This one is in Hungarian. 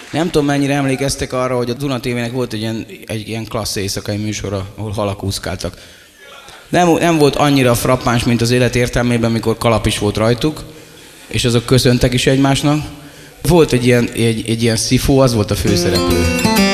Nem tudom, mennyire emlékeztek arra, hogy a Duna TV-nek volt egy ilyen klassz éjszakai műsora, ahol halak úszkáltak. Nem volt annyira frappáns, mint az élet értelmében, amikor kalap is volt rajtuk, és azok köszöntek is egymásnak. Volt egy ilyen szifó, az volt a főszereplő.